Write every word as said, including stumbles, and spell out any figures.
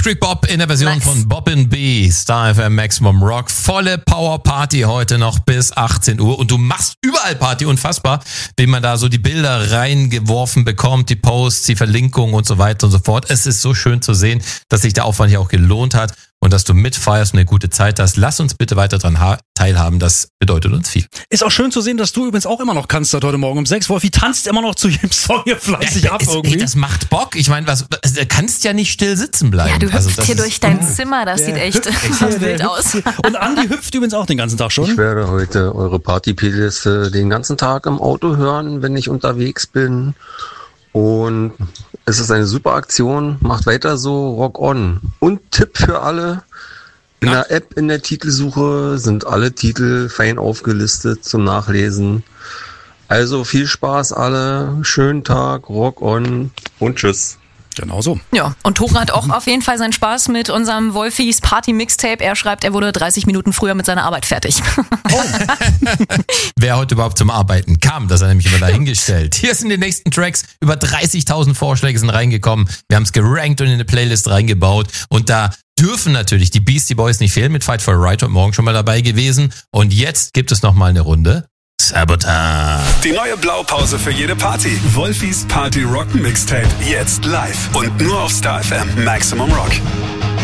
Creek Bob in der Version nice. Von Bobbin B, Star F M Maximum Rock. Volle Power Party heute noch bis achtzehn Uhr und du machst überall Party, unfassbar, wie man da so die Bilder reingeworfen bekommt, die Posts, die Verlinkungen und so weiter und so fort. Es ist so schön zu sehen, dass sich der Aufwand hier auch gelohnt hat und dass du mitfeierst und eine gute Zeit hast. Lass uns bitte weiter dran ha- teilhaben, das bedeutet uns viel. Ist auch schön zu sehen, dass du übrigens auch immer noch kannst heute Morgen um sechs. Wolfi tanzt immer noch zu jedem Song hier fleißig ja, ab ist, irgendwie. Ey, das macht Bock. Ich meine, was, also, du kannst ja nicht still sitzen bleiben. Ja, du hüpfst also, hier durch dein uh, Zimmer, das sieht echt wild aus. Und Andi hüpft übrigens auch den ganzen Tag schon. Ich werde heute eure Party-Playliste den ganzen Tag im Auto hören, wenn ich unterwegs bin. Und es ist eine super Aktion. Macht weiter so, rock on. Und Tipp für alle. In der App, in der Titelsuche sind alle Titel fein aufgelistet zum Nachlesen. Also viel Spaß alle, schönen Tag, rock on und tschüss. Genau so. Ja, und Tore hat auch auf jeden Fall seinen Spaß mit unserem Wolfis Party-Mixtape. Er schreibt, er wurde dreißig Minuten früher mit seiner Arbeit fertig. Oh. Wer heute überhaupt zum Arbeiten kam, das hat er nämlich immer dahingestellt. Hier sind die nächsten Tracks. Über dreißigtausend Vorschläge sind reingekommen. Wir haben es gerankt und in eine Playlist reingebaut. Und da dürfen natürlich die Beastie Boys nicht fehlen mit Fight for a Right und morgen schon mal dabei gewesen. Und jetzt gibt es nochmal eine Runde Sabotage. Die neue Blaupause für jede Party. Wolfis Party Rock Mixtape. Jetzt live und nur auf Star F M Maximum Rock.